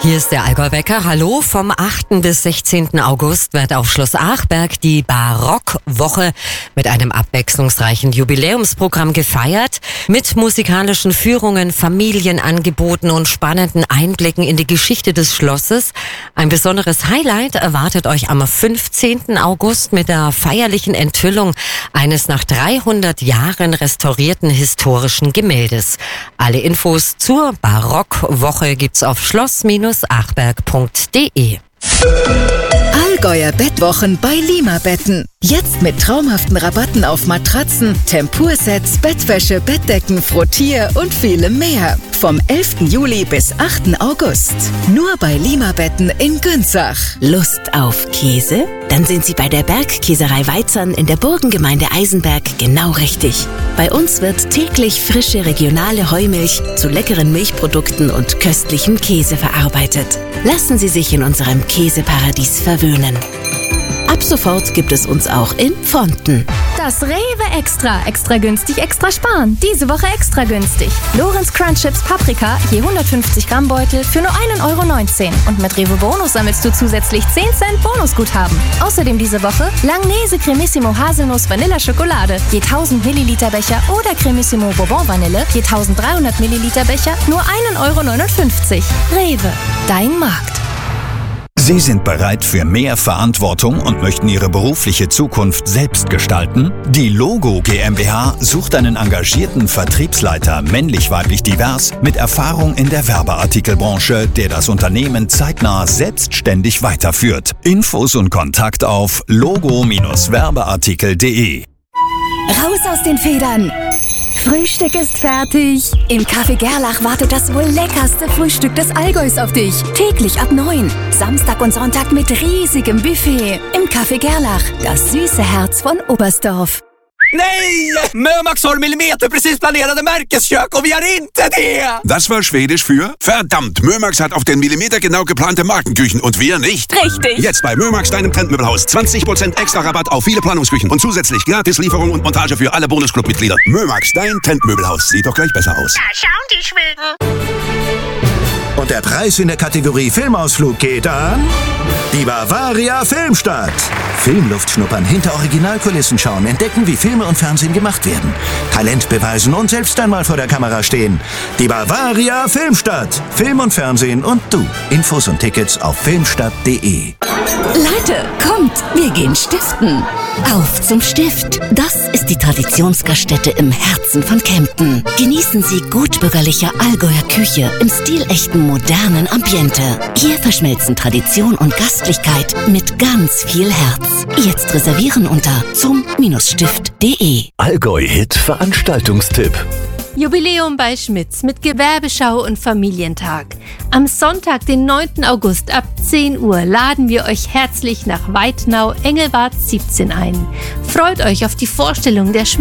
Hier ist der Allgäu-Wecker. Hallo, vom 8. bis 16. August wird auf Schloss Achberg die Barockwoche mit einem abwechslungsreichen Jubiläumsprogramm gefeiert. Mit musikalischen Führungen, Familienangeboten und spannenden Einblicken in die Geschichte des Schlosses. Ein besonderes Highlight erwartet euch am 15. August mit der feierlichen Enthüllung eines nach 300 Jahren restaurierten historischen Gemäldes. Alle Infos zur Barockwoche gibt's auf schloss-achberg.de. Allgäuer Bettwochen bei Lima Betten. Jetzt mit traumhaften Rabatten auf Matratzen, Tempursets, Bettwäsche, Bettdecken, Frottier und vielem mehr. Vom 11. Juli bis 8. August. Nur bei Lima Betten in Günzach. Lust auf Käse? Dann sind Sie bei der Bergkäserei Weizern in der Burgengemeinde Eisenberg genau richtig. Bei uns wird täglich frische regionale Heumilch zu leckeren Milchprodukten und köstlichem Käse verarbeitet. Lassen Sie sich in unserem Käseparadies verwöhnen. Ab sofort gibt es uns auch in Pfonten. Das Rewe Extra. Extra günstig, extra sparen. Diese Woche extra günstig. Lorenz Crunch Chips Paprika, je 150 Gramm Beutel für nur 1,19 €. Und mit Rewe Bonus sammelst du zusätzlich 10 Cent Bonusguthaben. Außerdem diese Woche Langnese Cremissimo Haselnuss Vanilla Schokolade, je 1000 Milliliter Becher oder Cremissimo Bourbon Vanille, je 1300 Milliliter Becher, nur 1,59 €. Rewe, dein Markt. Sie sind bereit für mehr Verantwortung und möchten Ihre berufliche Zukunft selbst gestalten? Die Logo GmbH sucht einen engagierten Vertriebsleiter, männlich-weiblich divers, mit Erfahrung in der Werbeartikelbranche, der das Unternehmen zeitnah selbstständig weiterführt. Infos und Kontakt auf logo-werbeartikel.de. Raus aus den Federn! Frühstück ist fertig. Im Café Gerlach wartet das wohl leckerste Frühstück des Allgäus auf dich. Täglich ab 9. Samstag und Sonntag mit riesigem Buffet. Im Café Gerlach, das süße Herz von Oberstdorf. Nej! Mömax har millimeterprecis planerade Märkeskök och vi har inte det! Das war Schwedisch für verdammt, Mömax hat auf den Millimeter genau geplante Markenküchen und wir nicht. Richtig! Jetzt bei Mömax, deinem Trendmöbelhaus. 20% extra Rabatt auf viele Planungsküchen und zusätzlich Gratislieferung und Montage für alle Bonusclub-Mitglieder. Mömax, dein Trendmöbelhaus. Sieht doch gleich besser aus. Da schauen die Schweden. Und der Preis in der Kategorie Filmausflug geht an die Bavaria Filmstadt. Filmluft schnuppern, hinter Originalkulissen schauen, entdecken, wie Filme und Fernsehen gemacht werden. Talent beweisen und selbst einmal vor der Kamera stehen. Die Bavaria Filmstadt. Film und Fernsehen und du. Infos und Tickets auf filmstadt.de. Leute, kommt, wir gehen stiften. Auf zum Stift. Das ist die Traditionsgaststätte im Herzen von Kempten. Genießen Sie gutbürgerliche Allgäuer Küche im stilechten modernen Ambiente. Hier verschmelzen Tradition und Gastlichkeit mit ganz viel Herz. Jetzt reservieren unter zum-stift.de. Allgäu-Hit Veranstaltungstipp. Jubiläum bei Schmitz mit Gewerbeschau und Familientag. Am Sonntag, den 9. August ab 10 Uhr laden wir euch herzlich nach Weitnau, Engelwart 17 ein. Freut euch auf die Vorstellung der